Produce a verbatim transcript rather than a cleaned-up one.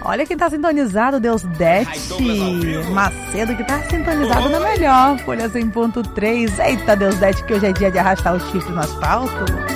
Olha quem tá sintonizado, Deusdete Macedo, que tá sintonizado na melhor, Folha cem ponto três. Eita, Deusdete, que hoje é dia de arrastar o chifre no asfalto.